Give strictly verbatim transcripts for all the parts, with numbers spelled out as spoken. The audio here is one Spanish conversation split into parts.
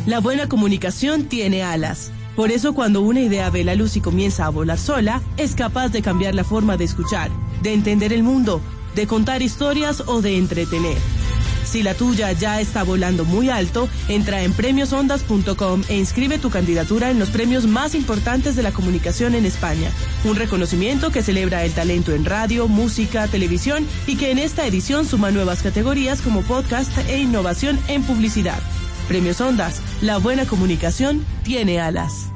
La buena comunicación tiene alas. Por eso cuando una idea ve la luz y comienza a volar sola, es capaz de cambiar la forma de escuchar, de entender el mundo, de contar historias o de entretener. Si la tuya ya está volando muy alto, entra en premios ondas punto com e inscribe tu candidatura en los premios más importantes de la comunicación en España. Un reconocimiento que celebra el talento en radio, música, televisión y que en esta edición suma nuevas categorías como podcast e innovación en publicidad. Premios Ondas, la buena comunicación tiene alas.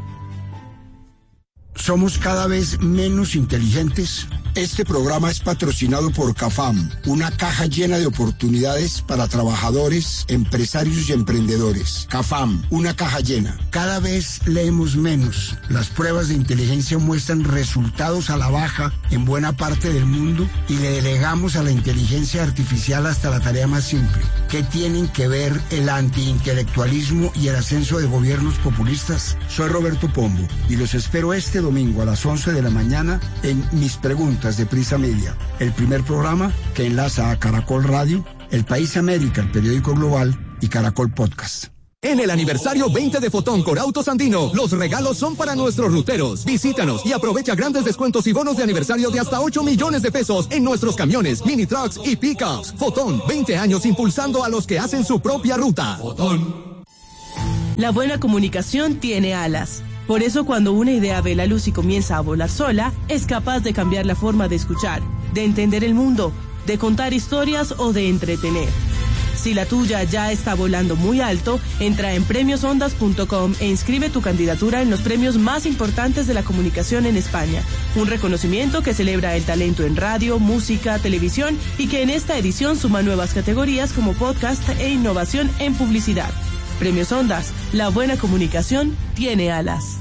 ¿Somos cada vez menos inteligentes? Este programa es patrocinado por CAFAM, una caja llena de oportunidades para trabajadores, empresarios y emprendedores. CAFAM, una caja llena. Cada vez leemos menos. Las pruebas de inteligencia muestran resultados a la baja en buena parte del mundo y le delegamos a la inteligencia artificial hasta la tarea más simple. ¿Qué tienen que ver el antiintelectualismo y el ascenso de gobiernos populistas? Soy Roberto Pombo y los espero este domingo a las once de la mañana en Mis Preguntas de Prisa Media, el primer programa que enlaza a Caracol Radio, El País América, el periódico global, y Caracol Podcast. En el aniversario veinte de Fotón con Autos Andino, los regalos son para nuestros ruteros. Visítanos y aprovecha grandes descuentos y bonos de aniversario de hasta ocho millones de pesos en nuestros camiones, mini trucks y pickups. Fotón, veinte años impulsando a los que hacen su propia ruta. Fotón. La buena comunicación tiene alas. Por eso cuando una idea ve la luz y comienza a volar sola, es capaz de cambiar la forma de escuchar, de entender el mundo, de contar historias o de entretener. Si la tuya ya está volando muy alto, entra en premios ondas punto com e inscribe tu candidatura en los premios más importantes de la comunicación en España. Un reconocimiento que celebra el talento en radio, música, televisión y que en esta edición suma nuevas categorías como podcast e innovación en publicidad. Premios Ondas, la buena comunicación tiene alas.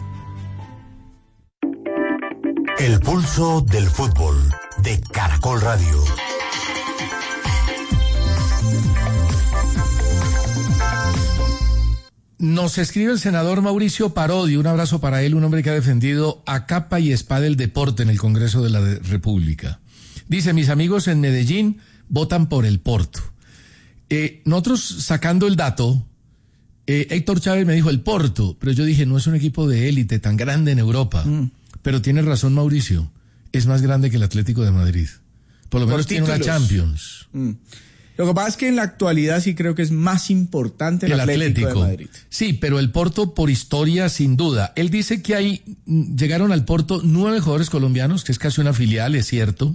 El pulso del fútbol de Caracol Radio. Nos escribe el senador Mauricio Parodi, un abrazo para él, un hombre que ha defendido a capa y espada el deporte en el Congreso de la República. Dice, mis amigos en Medellín votan por el Porto. Eh, nosotros sacando el dato, eh, Héctor Chávez me dijo el Porto, pero yo dije, no es un equipo de élite tan grande en Europa. Mm. Pero tiene razón Mauricio, es más grande que el Atlético de Madrid. Por lo menos tiene una Champions. Mm. Lo que pasa es que en la actualidad sí creo que es más importante el, el Atlético, Atlético de Madrid. Sí, pero el Porto por historia sin duda. Él dice que hay, llegaron al Porto nueve jugadores colombianos, que es casi una filial, es cierto,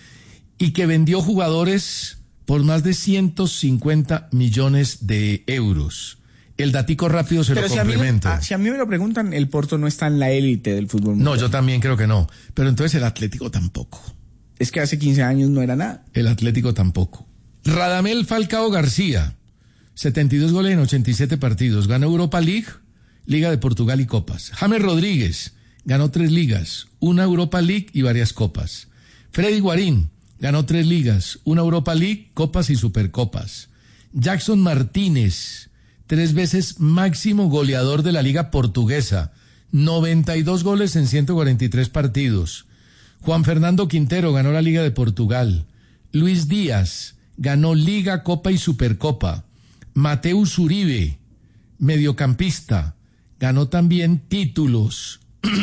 y que vendió jugadores por más de ciento cincuenta millones de euros. El datico rápido se pero lo si complemento. A mí, si a mí me lo preguntan, el Porto no está en la élite del fútbol mundial. No, yo también creo que no. Pero entonces el Atlético tampoco. Es que hace quince años no era nada. El Atlético tampoco. Radamel Falcao García, setenta y dos goles en ochenta y siete partidos. Ganó Europa League, Liga de Portugal y Copas. James Rodríguez ganó tres ligas, una Europa League y varias copas. Freddy Guarín ganó tres ligas, una Europa League, copas y supercopas. Jackson Martínez, tres veces máximo goleador de la Liga Portuguesa, noventa y dos goles en ciento cuarenta y tres partidos. Juan Fernando Quintero ganó la Liga de Portugal. Luis Díaz ganó Liga, Copa y Supercopa. Mateus Uribe, mediocampista, ganó también títulos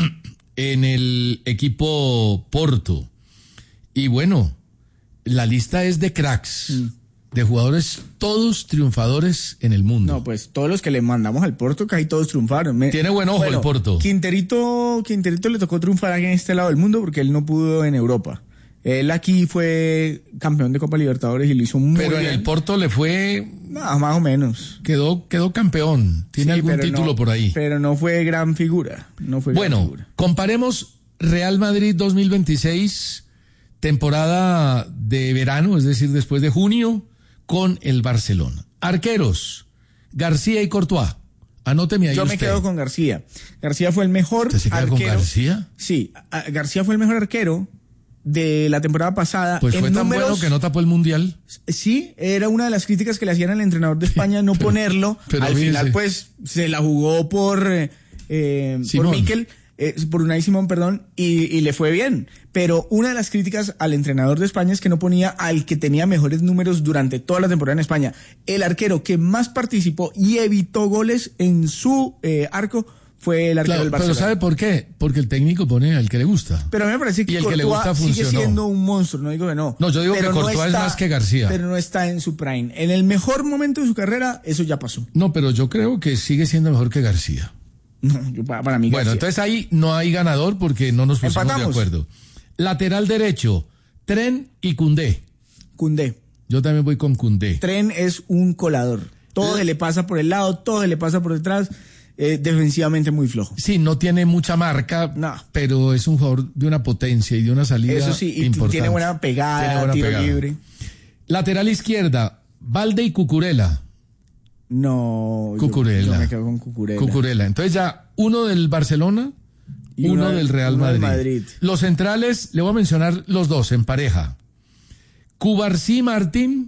en el equipo Porto. Y bueno, la lista es de cracks. Mm. De jugadores todos triunfadores en el mundo. No, pues todos los que le mandamos al Porto, casi todos triunfaron. Me... Tiene buen ojo bueno, el Porto. Quinterito, Quinterito le tocó triunfar aquí en este lado del mundo porque él no pudo en Europa. Él aquí fue campeón de Copa Libertadores y lo hizo muy bien. Pero en el Porto le fue... No, más o menos. Quedó, quedó campeón. Tiene sí, algún título no, por ahí. Pero no fue gran figura. No fue bueno, gran figura. Comparemos Real Madrid dos mil veintiséis, temporada de verano, es decir, después de junio, con el Barcelona. Arqueros, García y Courtois. Anóteme ahí Yo usted. me quedo con García. García fue el mejor ¿Usted se queda arquero. con García? Sí, García fue el mejor arquero de la temporada pasada. Pues fue en tan números, bueno que no tapó el Mundial. Sí, era una de las críticas que le hacían al entrenador de España no pero, ponerlo. Pero al final, pues, se la jugó por, eh, por Mikel. eh, por Unai Simón, perdón, y, y le fue bien. Pero una de las críticas al entrenador de España es que no ponía al que tenía mejores números durante toda la temporada en España. El arquero que más participó y evitó goles en su eh, arco fue el arquero Claro, del Barcelona. pero ¿sabe por qué? Porque el técnico pone al que le gusta. Pero a mí me parece que Y el que le Courtois gusta sigue funcionó. siendo un monstruo, no digo que no. No, yo digo Pero que Courtois es más que García. Pero no está en su prime. En el mejor momento de su carrera, eso ya pasó. No, pero yo creo que sigue siendo mejor que García. No, yo, para, para mí Bueno, García. entonces ahí no hay ganador porque no nos pusimos Empatamos. de acuerdo. Lateral derecho, Tren y Koundé. Koundé. Yo también voy con Koundé. Tren es un colador. Todo se le pasa por el lado, todo se le pasa por detrás. Eh, defensivamente muy flojo. Sí, no tiene mucha marca, No. pero es un jugador de una potencia y de una salida Eso sí, y importante. tiene buena pegada, Tiene buena tiro pegada. libre. Lateral izquierda, Valde y Cucurella. No, yo- Cucurella. Yo, me quedo con Cucurella. Cucurella. Entonces ya uno del Barcelona, Y uno, uno del- del Real uno del Madrid. Madrid. Los centrales, le voy a mencionar los dos en pareja. Cubarsí Martín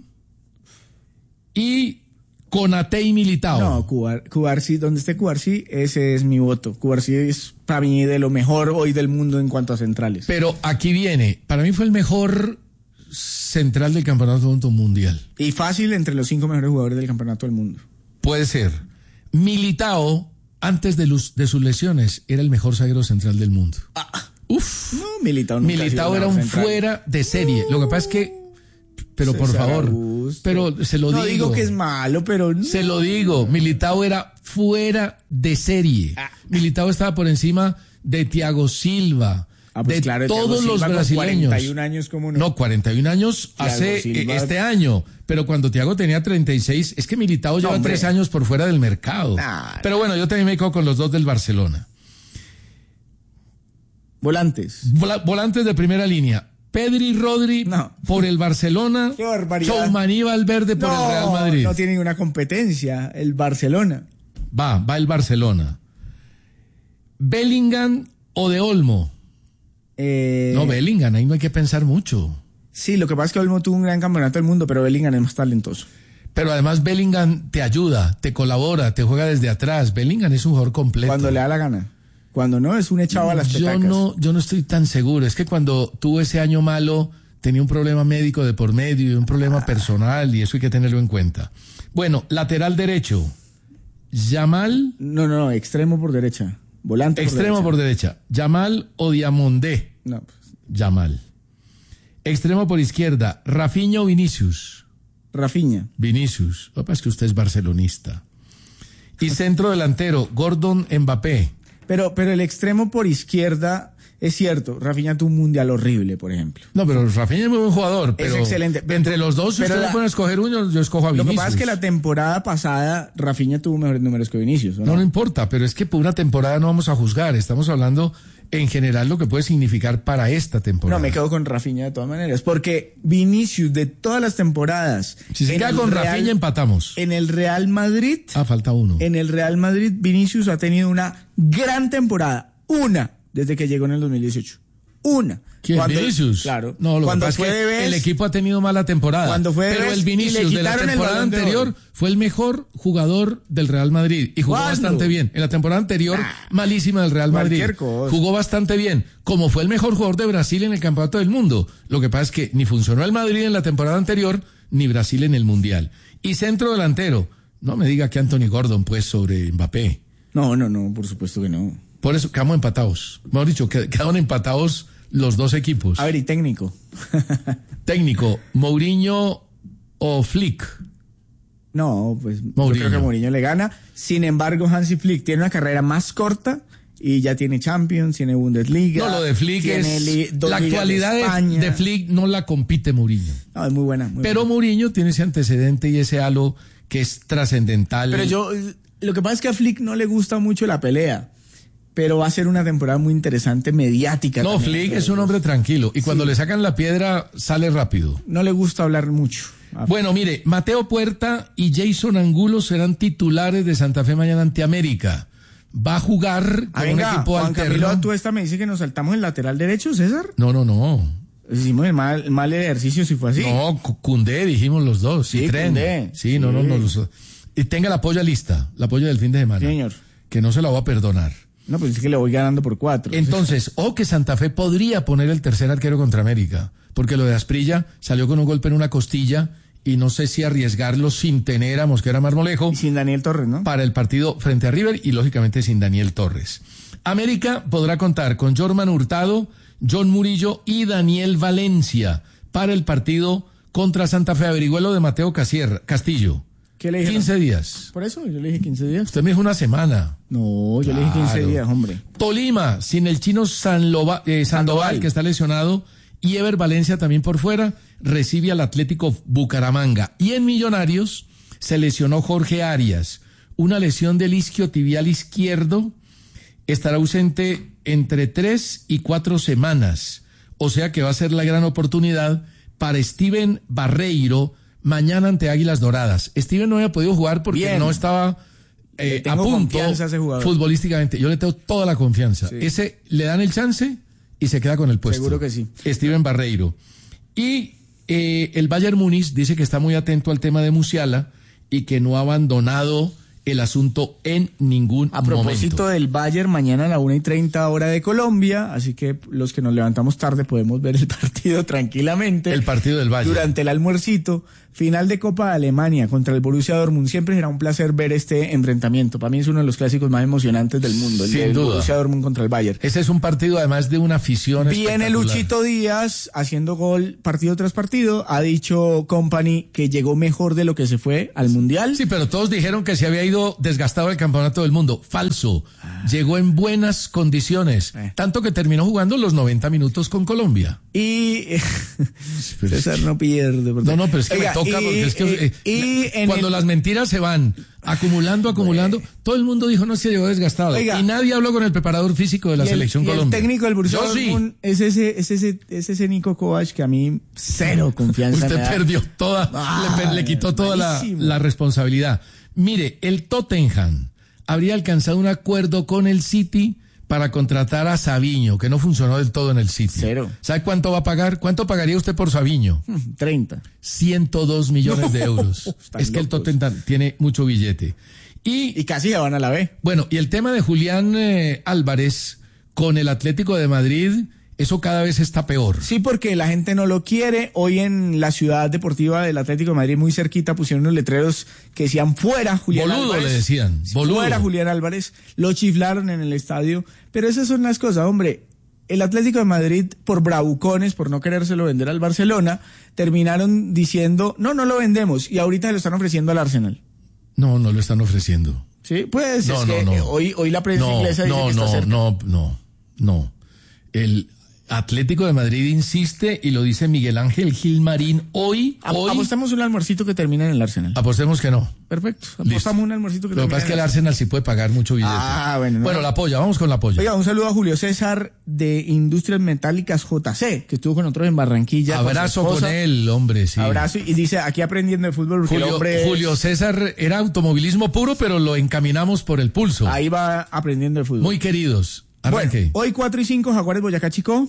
y Konaté y Militao. No, Cubar, Cubarsí, donde esté Cubarsí, ese es mi voto. Cubarsí es para mí de lo mejor hoy del mundo en cuanto a centrales. Pero aquí viene, para mí fue el mejor central del campeonato mundial. Y fácil entre los cinco mejores jugadores del campeonato del mundo. Puede ser. Militao, antes de, los, de sus lesiones, era el mejor zaguero central del mundo. Uf. No, Militao nunca ha sido Militao el era mejor un central. fuera de serie. Lo que pasa es que, pero por César favor, Augusto. pero se lo no digo. digo que es malo, pero no. Se lo digo, Militao era fuera de serie. Ah. Militao estaba por encima de Thiago Silva, Ah, pues de claro, Thiago todos Silva los con brasileños. cuarenta y un años, ¿cómo no? No, cuarenta y un años Thiago hace Silva. eh, este año, pero cuando Thiago tenía treinta y seis, es que Militao lleva hombre. tres años por fuera del mercado. Nah, pero bueno, yo también me quedo con los dos del Barcelona. Volantes. Vola- volantes de primera línea. Pedri y Rodri No. por el Barcelona. Qué barbaridad. Chouamani Valverde por el Real Madrid. No tiene ninguna competencia. El Barcelona. Va, va el Barcelona. Bellingham o de Olmo. Eh, No, Bellingham, ahí no hay que pensar mucho. Sí, lo que pasa es que Olmo tuvo un gran campeonato del mundo, pero Bellingham es más talentoso. Pero además Bellingham te ayuda, te colabora, te juega desde atrás. Bellingham es un jugador completo. Cuando le da la gana. Cuando no, es un echado a las yo petacas. no, yo no estoy tan seguro. Es que cuando tuvo ese año malo, tenía un problema médico de por medio y un problema personal, y eso hay que tenerlo en cuenta. Bueno, lateral derecho. Yamal, No, no, no, extremo por derecha. Volante extremo por derecha. derecha. Yamal o Diamondé. No, pues, Yamal. Extremo por izquierda, Rafinha o Vinicius. Rafinha. Vinicius. Lo que pasa es que usted es barcelonista. Y centro delantero, Gordon Mbappé. Pero, pero el extremo por izquierda, es cierto, Rafinha tuvo un mundial horrible, por ejemplo. No, pero Rafinha es muy buen jugador. Pero excelente. Entre los dos, si Pero usted la- le pone a escoger uno, yo escojo a Lo Vinicius. que pasa es que la temporada pasada Rafinha tuvo mejores números que Vinicius, ¿o No, no? no importa, pero es que por una temporada no vamos a juzgar. Estamos hablando en general lo que puede significar para esta temporada. No, me quedo con Rafinha de todas maneras, porque Vinicius de todas las temporadas... Si se en queda el con Real- Rafinha, empatamos. En el Real Madrid, Ah, falta uno. en el Real Madrid, Vinicius ha tenido una gran temporada. Una, desde que llegó en el dos mil dieciocho. Una. ¿Quién? Cuando- Vinicius. Claro. No, lo Cuando que pasa fue es que de Best, el equipo ha tenido mala temporada. Cuando fue de pero Best el y le Vinicius de la quitaron el temporada Balón de anterior Oro. fue el mejor jugador del Real Madrid y jugó ¿Cuándo? bastante bien. En la temporada anterior, malísima del Real Madrid. Cualquier cosa. Jugó bastante bien. Como fue el mejor jugador de Brasil en el Campeonato del Mundo. Lo que pasa es que ni funcionó el Madrid en la temporada anterior, ni Brasil en el Mundial. Y centro delantero. No me diga que Anthony Gordon, pues, sobre Mbappé. No, no, no, por supuesto que no. Por eso quedamos empatados. Mejor dicho, qued- quedaron empatados los dos equipos. A ver, y técnico. Técnico, Mourinho o Flick. No, pues Mourinho. yo creo que Mourinho le gana. Sin embargo, Hansi Flick tiene una carrera más corta y ya tiene Champions, tiene Bundesliga. No, lo de Flick tiene es... li- dos La ligas actualidad de, España. de Flick no la compite Mourinho. No, es muy buena. muy Pero buena. Mourinho tiene ese antecedente y ese halo que es trascendental. Pero yo, lo que pasa es que a Flick no le gusta mucho la pelea. Pero va a ser una temporada muy interesante, mediática. No, también. Flick es un hombre tranquilo. Y cuando Sí. le sacan la piedra, sale rápido. No le gusta hablar mucho. a Bueno, mire, Mateo Puerta y Jason Angulo serán titulares de Santa Fe mañana ante América. Va a jugar Ah, con un venga, equipo Juan alterno. Camilo, tú esta me dice que nos saltamos el lateral derecho, César. No, no, no. Hicimos el mal, el mal ejercicio si fue así. No, Cu- Cundé, dijimos los dos. Sí, y Tren. Cundé. Sí, no, no, Sí. no. Los, y tenga la polla lista, la polla del fin de semana. Sí, señor. Que no se la voy a perdonar. No, pues es que le voy ganando por cuatro. Entonces, o que Santa Fe podría poner el tercer arquero contra América, porque lo de Asprilla salió con un golpe en una costilla y no sé si arriesgarlo sin tener a Mosquera Marmolejo. Y sin Daniel Torres, ¿no? Para el partido frente a River y lógicamente sin Daniel Torres. América podrá contar con Jorman Hurtado, John Murillo y Daniel Valencia para el partido contra Santa Fe. Averigüé lo de Mateo Casier, Castillo. ¿Qué le dije? quince días. Por eso yo le dije quince días. Usted me dijo una semana. No, yo Claro. le dije quince días, hombre. Tolima, sin el chino Sanlova, eh, Sandoval, Sandoval, que está lesionado, y Ever Valencia también por fuera, recibe al Atlético Bucaramanga. Y en Millonarios se lesionó Jorge Arias, una lesión del isquiotibial izquierdo, estará ausente entre tres y cuatro semanas, o sea que va a ser la gran oportunidad para Steven Barreiro mañana ante Águilas Doradas. Steven no había podido jugar porque Bien. no estaba eh, a punto confianza a ese jugador. futbolísticamente. Yo le tengo toda la confianza. Sí. Ese le dan el chance y se queda con el puesto. Seguro que sí. Steven Barreiro. Y eh, el Bayern Múnich dice que está muy atento al tema de Musiala y que no ha abandonado el asunto en ningún A propósito momento. del Bayern, mañana a la una y treinta hora de Colombia, así que los que nos levantamos tarde podemos ver el partido tranquilamente. El partido del Bayern. Durante el almuercito, final de Copa de Alemania contra el Borussia Dortmund. Siempre será un placer ver este enfrentamiento. Para mí es uno de los clásicos más emocionantes del mundo, el Sin del duda. Borussia Dortmund contra el Bayern. Ese es un partido además de una afición Viene espectacular. Luchito Díaz haciendo gol partido tras partido. Ha dicho Company que llegó mejor de lo que se fue al Mundial. Sí, pero todos dijeron que se había ido desgastado el campeonato del mundo. Falso. Llegó en buenas condiciones. Eh. Tanto que terminó jugando los noventa minutos con Colombia. Y César no pierde. por No, no, pero es que Oiga, me toca y- porque es que y- eh, y en cuando el- las mentiras se van acumulando, acumulando, todo el mundo dijo no se llegó desgastado. Oiga. Y nadie habló con el preparador físico de la y el- selección y Colombia. El técnico del Borussia Yo sí. Dortmund es ese, es ese, es ese Nico Kovac que a mí cero confianza Usted me da. perdió toda, Ah, le, per- le quitó toda la, malísimo. la responsabilidad. Mire, el Tottenham habría alcanzado un acuerdo con el City para contratar a Savinho, que no funcionó del todo en el City. Cero. ¿Sabe cuánto va a pagar? ¿Cuánto pagaría usted por Savinho? treinta. ciento dos millones de euros. Están Es que el locos. Tottenham tiene mucho billete. Y, Y casi se van a la B. bueno, y el tema de Julián eh, Álvarez con el Atlético de Madrid, eso cada vez está peor. Sí, porque la gente no lo quiere. Hoy en la ciudad deportiva del Atlético de Madrid, muy cerquita, pusieron unos letreros que decían fuera Julián Boludo Álvarez. le decían, boludo. Fuera Julián Álvarez. Lo chiflaron en el estadio. Pero esas son las cosas, hombre. El Atlético de Madrid, por bravucones, por no querérselo vender al Barcelona, terminaron diciendo, no, no lo vendemos. Y ahorita se lo están ofreciendo al Arsenal. No, no lo están ofreciendo. Sí, pues No, es no, que no. eh, hoy, hoy la prensa No, inglesa dice no, que está no, cerca. no, no, no. El Atlético de Madrid insiste y lo dice Miguel Ángel Gilmarín hoy, A- hoy. Apostamos un almuercito que termina en el Arsenal. Apostemos que no. Perfecto. Listo. Apostamos un almuercito que Lo que termina pasa es que en el Arsenal sí puede pagar mucho billete. Ah, bueno, no. Bueno, la polla, vamos con la polla. Oiga, un saludo a Julio César de Industrias Metálicas J C, que estuvo con nosotros en Barranquilla. con su Abrazo con esposa. él, hombre, sí. Abrazo y dice, aquí aprendiendo de fútbol, porque el Julio, hombre es- Julio César era automovilismo puro, pero lo encaminamos por el pulso. ahí va aprendiendo de fútbol. Muy queridos. bueno, Arranque. hoy cuatro y cinco, Jaguares Boyacá Chico.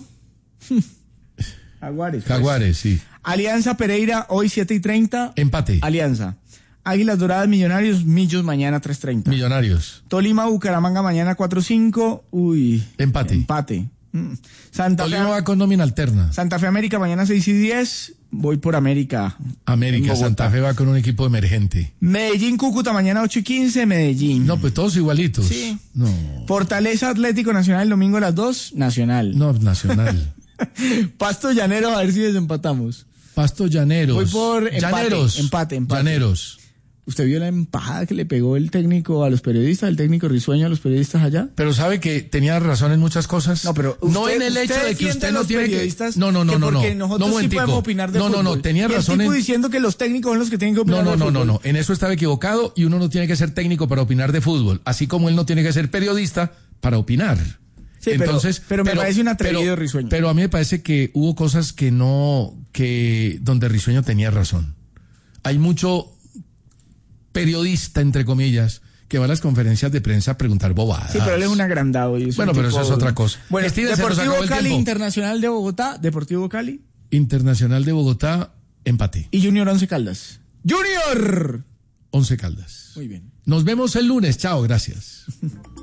Jaguares. pues. Jaguares, sí. Alianza Pereira, hoy siete y treinta. Empate. Alianza. Águilas Doradas Millonarios, Millos mañana tres treinta. Millonarios. Tolima Bucaramanga mañana cuatro cinco. Uy. Empate. Empate. Mm. Santa Fe, Tolima va con nómina alterna. Santa Fe América mañana seis y diez. Voy por América. América, En Bogotá. Santa Fe va con un equipo emergente. Medellín Cúcuta mañana ocho y quince. Medellín. No, pues todos igualitos. Sí. No, Fortaleza Atlético Nacional el domingo a las dos. Nacional. no, Nacional. Pasto Llanero a ver si desempatamos. Pasto Llaneros. Voy por empate, Llaneros. empate, empate. Llaneros. ¿Usted vio la empajada que le pegó el técnico a los periodistas, el técnico risueño a los periodistas allá? Pero sabe que tenía razón en muchas cosas. No, pero no usted- en el hecho usted de que defiende usted a no los tiene que. periodistas No, no, no, que no, no. porque nosotros no, sí momentico. podemos opinar de No, no, no, fútbol. tenía Y el razón tipo en. diciendo que los técnicos son los que tienen que opinar No, no, de no, no, fútbol. no. En eso estaba equivocado y uno no tiene que ser técnico para opinar de fútbol, así como él no tiene que ser periodista para opinar. Sí, pero- Entonces, pero me parece un atrevido pero- Risueño. Pero a mí me parece que hubo cosas que no, que donde Risueño tenía razón. Hay mucho periodista, entre comillas, que va a las conferencias de prensa a preguntar bobadas. Sí, pero él es un agrandado. Y es Bueno, un pero tipo- eso es otra cosa. Bueno, Steven, se nos Deportivo acabó el Cali tiempo. Internacional de Bogotá, Deportivo Cali Internacional de Bogotá, empate. y Junior Once Caldas. ¡Junior! Once Caldas. Muy bien. Nos vemos el lunes. Chao, gracias.